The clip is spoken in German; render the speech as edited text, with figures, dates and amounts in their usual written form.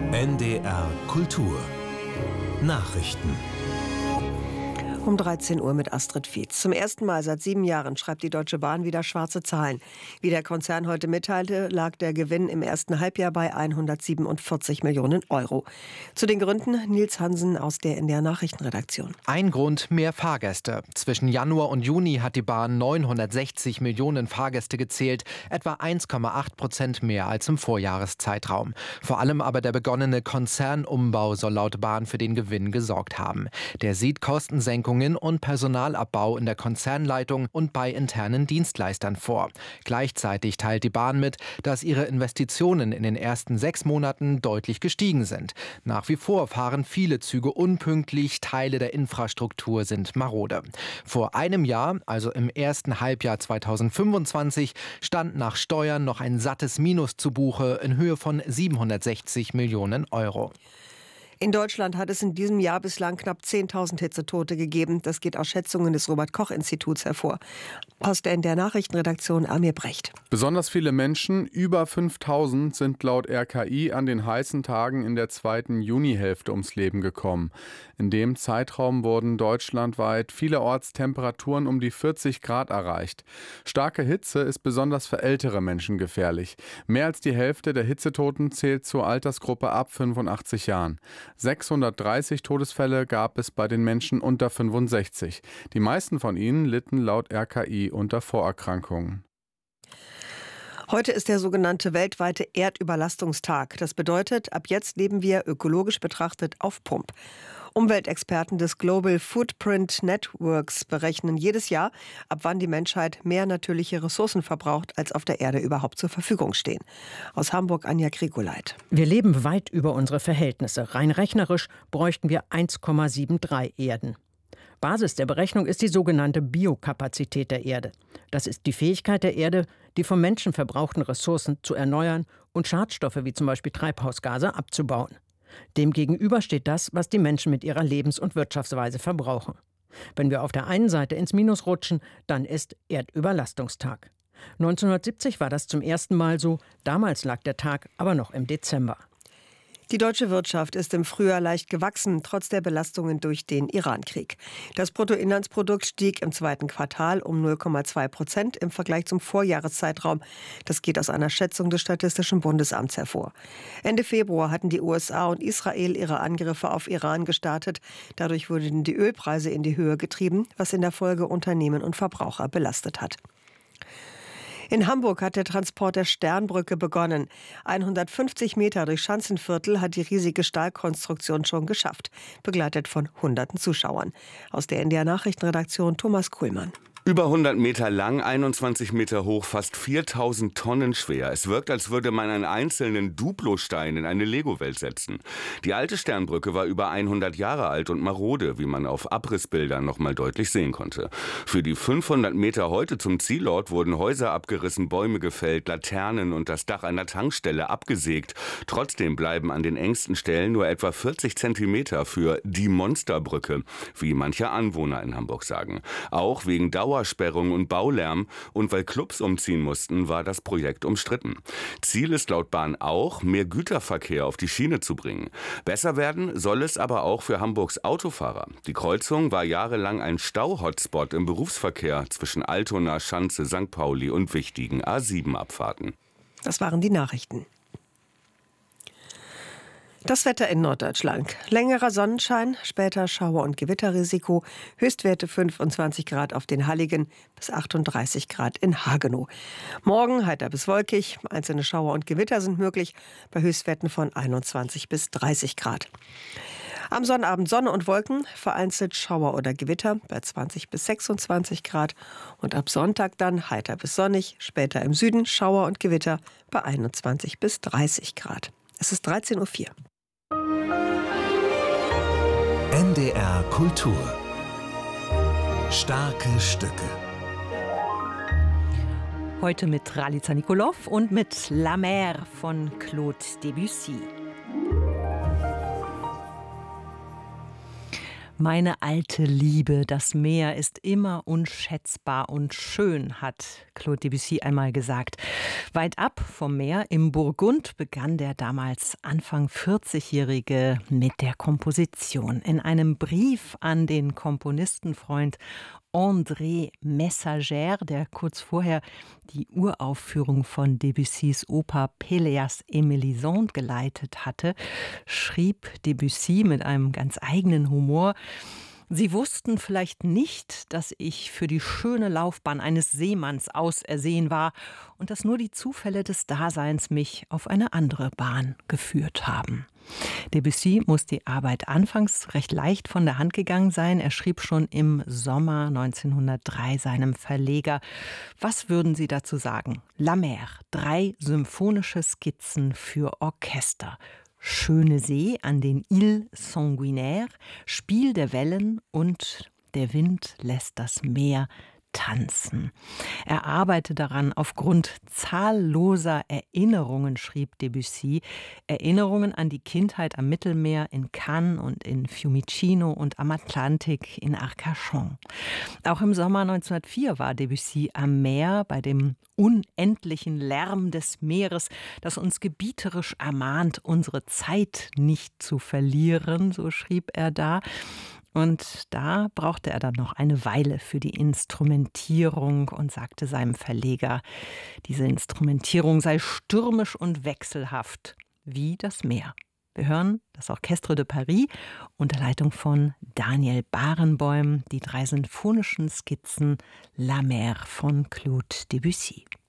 NDR Kultur Nachrichten. Um 13 Uhr mit Astrid Fietz. Zum ersten Mal seit 7 Jahren schreibt die Deutsche Bahn wieder schwarze Zahlen. Wie der Konzern heute mitteilte, lag der Gewinn im ersten Halbjahr bei 147 Millionen Euro. Zu den Gründen Nils Hansen aus der NDR Nachrichtenredaktion. Ein Grund: mehr Fahrgäste. Zwischen Januar und Juni hat die Bahn 960 Millionen Fahrgäste gezählt, etwa 1,8% mehr als im Vorjahreszeitraum. Vor allem aber der begonnene Konzernumbau soll laut Bahn für den Gewinn gesorgt haben. Der sieht Kostensenkungen und Personalabbau in der Konzernleitung und bei internen Dienstleistern vor. Gleichzeitig teilt die Bahn mit, dass ihre Investitionen in den ersten 6 Monaten deutlich gestiegen sind. Nach wie vor fahren viele Züge unpünktlich, Teile der Infrastruktur sind marode. Vor einem Jahr, also im ersten Halbjahr 2025, stand nach Steuern noch ein sattes Minus zu Buche in Höhe von 760 Millionen Euro. In Deutschland hat es in diesem Jahr bislang knapp 10.000 Hitzetote gegeben. Das geht aus Schätzungen des Robert-Koch-Instituts hervor. Aus der NDR Nachrichtenredaktion Amir Brecht. Besonders viele Menschen, über 5.000, sind laut RKI an den heißen Tagen in der zweiten Junihälfte ums Leben gekommen. In dem Zeitraum wurden deutschlandweit vielerorts Temperaturen um die 40 Grad erreicht. Starke Hitze ist besonders für ältere Menschen gefährlich. Mehr als die Hälfte der Hitzetoten zählt zur Altersgruppe ab 85 Jahren. 630 Todesfälle gab es bei den Menschen unter 65. Die meisten von ihnen litten laut RKI unter Vorerkrankungen. Heute ist der sogenannte weltweite Erdüberlastungstag. Das bedeutet, ab jetzt leben wir ökologisch betrachtet auf Pump. Umweltexperten des Global Footprint Networks berechnen jedes Jahr, ab wann die Menschheit mehr natürliche Ressourcen verbraucht, als auf der Erde überhaupt zur Verfügung stehen. Aus Hamburg Anja Grigoleit. Wir leben weit über unsere Verhältnisse. Rein rechnerisch bräuchten wir 1,73 Erden. Basis der Berechnung ist die sogenannte Biokapazität der Erde. Das ist die Fähigkeit der Erde, die vom Menschen verbrauchten Ressourcen zu erneuern und Schadstoffe wie zum Beispiel Treibhausgase abzubauen. Demgegenüber steht das, was die Menschen mit ihrer Lebens- und Wirtschaftsweise verbrauchen. Wenn wir auf der einen Seite ins Minus rutschen, dann ist Erdüberlastungstag. 1970 war das zum ersten Mal so, damals lag der Tag aber noch im Dezember. Die deutsche Wirtschaft ist im Frühjahr leicht gewachsen, trotz der Belastungen durch den Iran-Krieg. Das Bruttoinlandsprodukt stieg im zweiten Quartal um 0,2% im Vergleich zum Vorjahreszeitraum. Das geht aus einer Schätzung des Statistischen Bundesamts hervor. Ende Februar hatten die USA und Israel ihre Angriffe auf Iran gestartet. Dadurch wurden die Ölpreise in die Höhe getrieben, was in der Folge Unternehmen und Verbraucher belastet hat. In Hamburg hat der Transport der Sternbrücke begonnen. 150 Meter durch Schanzenviertel hat die riesige Stahlkonstruktion schon geschafft, begleitet von hunderten Zuschauern. Aus der NDR Nachrichtenredaktion Thomas Kuhlmann. Über 100 Meter lang, 21 Meter hoch, fast 4000 Tonnen schwer. Es wirkt, als würde man einen einzelnen Duplostein in eine Lego-Welt setzen. Die alte Sternbrücke war über 100 Jahre alt und marode, wie man auf Abrissbildern noch mal deutlich sehen konnte. Für die 500 Meter heute zum Zielort wurden Häuser abgerissen, Bäume gefällt, Laternen und das Dach einer Tankstelle abgesägt. Trotzdem bleiben an den engsten Stellen nur etwa 40 Zentimeter für die Monsterbrücke, wie manche Anwohner in Hamburg sagen. Auch wegen Dauersperrung und Baulärm und weil Clubs umziehen mussten, war das Projekt umstritten. Ziel ist laut Bahn auch, mehr Güterverkehr auf die Schiene zu bringen. Besser werden soll es aber auch für Hamburgs Autofahrer. Die Kreuzung war jahrelang ein Stau-Hotspot im Berufsverkehr zwischen Altona, Schanze, St. Pauli und wichtigen A7-Abfahrten. Das waren die Nachrichten. Das Wetter in Norddeutschland. Längerer Sonnenschein, später Schauer- und Gewitterrisiko. Höchstwerte 25 Grad auf den Halligen bis 38 Grad in Hagenow. Morgen heiter bis wolkig. Einzelne Schauer und Gewitter sind möglich bei Höchstwerten von 21 bis 30 Grad. Am Sonnabend Sonne und Wolken, vereinzelt Schauer oder Gewitter bei 20 bis 26 Grad. Und ab Sonntag dann heiter bis sonnig, später im Süden Schauer und Gewitter bei 21 bis 30 Grad. Es ist 13:04 Uhr. NDR Kultur Starke Stücke. Heute mit Ralica Nikolov und mit La Mer von Claude Debussy. Meine alte Liebe, das Meer ist immer unschätzbar und schön, hat Claude Debussy einmal gesagt. Weit ab vom Meer im Burgund begann der damals Anfang 40-Jährige mit der Komposition. In einem Brief an den Komponistenfreund André Messager, der kurz vorher die Uraufführung von Debussys Oper Péléas et Mélisande geleitet hatte, schrieb Debussy mit einem ganz eigenen Humor: Sie wussten vielleicht nicht, dass ich für die schöne Laufbahn eines Seemanns ausersehen war und dass nur die Zufälle des Daseins mich auf eine andere Bahn geführt haben. Debussy muss die Arbeit anfangs recht leicht von der Hand gegangen sein. Er schrieb schon im Sommer 1903 seinem Verleger: Was würden Sie dazu sagen? La Mer, 3 symphonische Skizzen für Orchester. Schöne See an den Îles Sanguinaires, Spiel der Wellen und der Wind lässt das Meer tanzen. Er arbeite daran aufgrund zahlloser Erinnerungen, schrieb Debussy, Erinnerungen an die Kindheit am Mittelmeer in Cannes und in Fiumicino und am Atlantik in Arcachon. Auch im Sommer 1904 war Debussy am Meer bei dem unendlichen Lärm des Meeres, das uns gebieterisch ermahnt, unsere Zeit nicht zu verlieren, so schrieb er da. Und da brauchte er dann noch eine Weile für die Instrumentierung und sagte seinem Verleger, diese Instrumentierung sei stürmisch und wechselhaft wie das Meer. Wir hören das Orchestre de Paris unter Leitung von Daniel Barenboim, die 3 sinfonischen Skizzen La Mer von Claude Debussy.